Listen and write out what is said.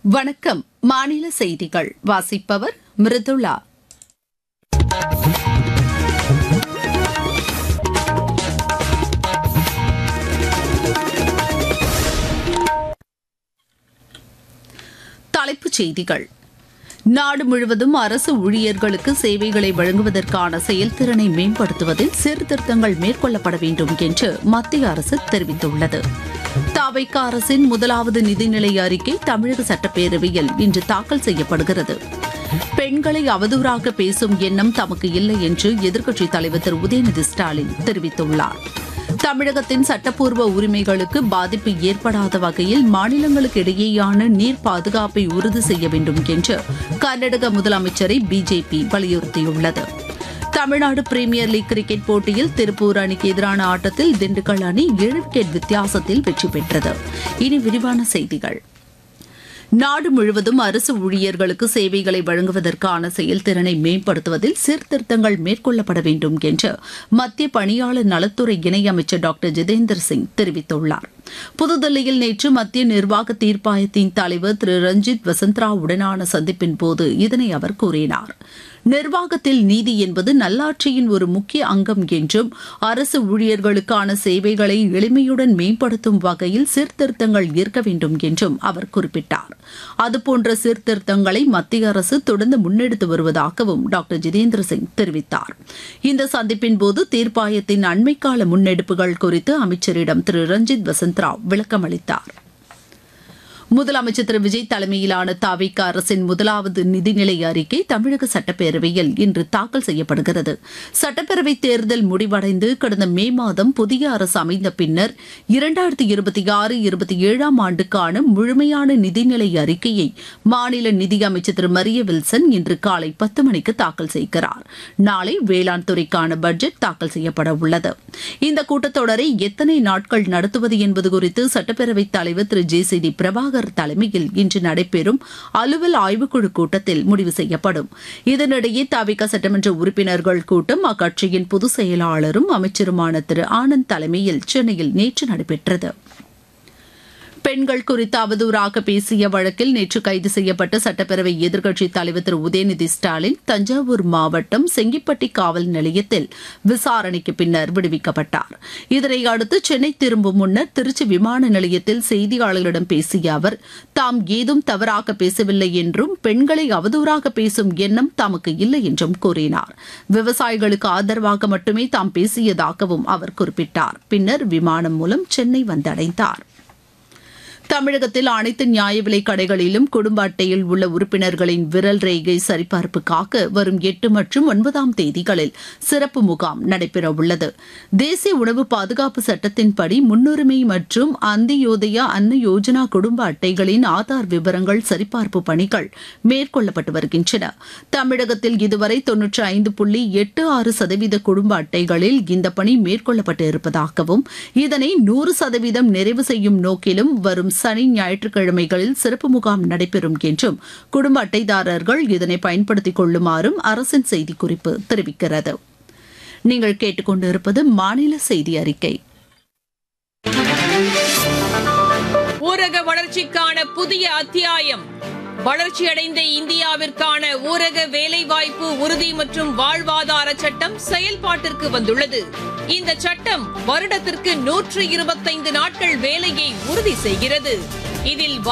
வணக்கம். மாநில செய்திகள் வாசிப்பவர் மிருதுளா. தலைப்புச் செய்திகள். நாடு முழுவதும் அரசு ஊழியர்களுக்கு சேவைகளை வழங்குவதற்கான செயல்திறனை மேம்படுத்துவதில் சீர்திருத்தங்கள் மேற்கொள்ளப்பட வேண்டும் என்று மத்திய அரசு தெரிவித்துள்ளது. தவிக அரசின் முதலாவது நிதிநிலை அறிக்கை தமிழக சட்டப்பேரவையில் இன்று தாக்கல் செய்யப்படுகிறது. பெண்களை அவதூறாக பேசும் எண்ணம் தமக்கு இல்லை என்று எதிர்க்கட்சித் தலைவர் திரு உதயநிதி ஸ்டாலின் தெரிவித்துள்ளார். தமிழகத்தின் சட்டப்பூர்வ உரிமைகளுக்கு பாதிப்பு ஏற்படாத வகையில் மாநிலங்களுக்கு இடையேயான நீர் பாதுகாப்பை உறுதி செய்ய வேண்டும் என்று கர்நாடக முதலமைச்சரை பிஜேபி வலியுறுத்தியுள்ளது. தமிழ்நாடு பிரீமியர் லீக் கிரிக்கெட் போட்டியில் திருப்பூர் அணிக்கு எதிரான ஆட்டத்தில் திண்டுக்கல் அணி 7 விக்கெட் வித்தியாசத்தில் வெற்றி பெற்றது. இனி விரிவான செய்திகள். நாடு முழுவதும் அரசு ஊழியர்களுக்கு சேவைகளை வழங்குவதற்கான செயல்திறனை மேம்படுத்துவதில் சீர்திருத்தங்கள் மேற்கொள்ளப்பட வேண்டும் என்று மத்திய பணியாளர் நலத்துறை இணையமைச்சர் டாக்டர் ஜிதேந்திர சிங் தெரிவித்துள்ளார். புதுதில்லியில் நேற்று மத்திய நிர்வாக தீர்ப்பாயத்தின் தலைவர் திரு ரஞ்சித் வசந்தராவுடனான சந்திப்பின் போது இதனை அவர் கூறினார். நிர்வாகத்தில் நீதி என்பது நல்லாட்சியின் ஒரு முக்கிய அங்கம் என்றும் அரசு ஊழியர்களுக்கான சேவைகளை எளிமையுடன் மேம்படுத்தும் வகையில் சீர்திருத்தங்கள் இருக்க வேண்டும் என்றும் அவர் குறிப்பிட்டார். அதுபோன்ற சீர்திருத்தங்களை மத்திய அரசு தொடர்ந்து முன்னெடுத்து வருவதாகவும் டாக்டர் ஜிதேந்திர சிங் தெரிவித்தார். இந்த சந்திப்பின் போது தீர்ப்பாயத்தின் அண்மைக்கால முன்னெடுப்புகள் குறித்து அமைச்சரிடம் திரு ரஞ்சித் வசந்தராவ் விளக்கமளித்தார். முதலமைச்சர் திரு விஜய் தலைமையிலான தவிக அரசின் முதலாவது நிதிநிலை அறிக்கை தமிழக சட்டப்பேரவையில் இன்று தாக்கல் செய்யப்படுகிறது. சட்டப்பேரவைத் தேர்தல் முடிவடைந்து கடந்த மே மாதம் புதிய அரசு அமைந்த பின்னர் 2026-27 ஆண்டுக்கான முழுமையான நிதிநிலை அறிக்கையை மாநில நிதியமைச்சர் திரு மரிய வில்சன் இன்று காலை 10 மணிக்கு தாக்கல் செய்கிறார். நாளை வேளாண் துறைக்கான பட்ஜெட் தாக்கல் செய்யப்பட உள்ளது. இந்த கூட்டத்தொடரை எத்தனை நாட்கள் நடத்துவது என்பது குறித்து சட்டப்பேரவைத் தலைவர் திரு ஜே.சி.டி. பிரபாகர் தலைமையில் இன்று நடைபெறும் அலுவல் ஆய்வுக்குழு கூட்டத்தில் முடிவு செய்யப்படும். இதனிடையே தவிக சட்டமன்ற உறுப்பினர்கள் கூட்டம் அக்கட்சியின் பொதுச் செயலாளரும் அமைச்சருமான திரு ஆனந்த் தலைமையில் சென்னையில் நேற்று நடைபெற்றது. பெண்கள் குறித்து அவதூறாக பேசிய வழக்கில் நேற்று கைது செய்யப்பட்ட சட்டப்பேரவை எதிர்க்கட்சித் தலைவர் திரு உதயநிதி ஸ்டாலின் தஞ்சாவூர் மாவட்டம் செங்கிப்பட்டி காவல் நிலையத்தில் விசாரணைக்கு பின்னர் விடுவிக்கப்பட்டார். இதனையடுத்து சென்னை திரும்பும் முன்னர் திருச்சி விமான நிலையத்தில் செய்தியாளர்களிடம் பேசிய அவர் தாம் ஏதும் தவறாக பேசவில்லை என்றும் பெண்களை அவதூறாக பேசும் எண்ணம் தமக்கு இல்லை என்றும் கூறினார். விவசாயிகளுக்கு ஆதரவாக மட்டுமே தாம் பேசியதாகவும் அவர் குறிப்பிட்டார். பின்னர் விமானம் மூலம் சென்னை வந்தடைந்தார். தமிழகத்தில் அனைத்து நியாய விலைக் கடைகளிலும் குடும்ப அட்டையில் உள்ள உறுப்பினர்களின் விரல் ரேகை சரிபார்ப்புக்காக வரும் 8 மற்றும் 9ஆம் தேதிகளில் சிறப்பு முகாம் நடைபெறவுள்ளது. தேசிய உணவு பாதுகாப்பு சட்டத்தின்படி முன்னுரிமை மற்றும் அந்தியோதயா அன்ன யோஜனா குடும்ப அட்டைகளின் ஆதார் விவரங்கள் சரிபார்ப்பு பணிகள் மேற்கொள்ளப்பட்டு வருகின்றன. தமிழகத்தில் இதுவரை 95.86% குடும்ப அட்டைகளில் இந்த பணி மேற்கொள்ளப்பட்டு இருப்பதாகவும் இதனை 100% நிறைவு செய்யும் நோக்கிலும் வரும் சனி ஞாயிற்றுக்கிழமைகளில் சிறப்பு முகாம் நடைபெறும் என்றும் குடும்ப அட்டைதாரர்கள் இதனை பயன்படுத்திக் கொள்ளுமாறும் அரசின் செய்திக்குறிப்பு தெரிவிக்கிறது. நீங்கள் கேட்டுக்கொண்டிருப்பது மாநில செய்தி அறிக்கை. ஊரக வளர்ச்சிக்கான புதிய அத்தியாயம். வளர்ச்சியடைந்த இந்தியாவிற்கான ஊரக வேலைவாய்ப்பு உறுதி மற்றும் வாழ்வாதார சட்டம் செயல்பாட்டிற்கு வந்துள்ளது. இந்த சட்டம் வருடத்திற்கு 125 நாட்கள் வேலையை உறுதி செய்கிறது. இதில்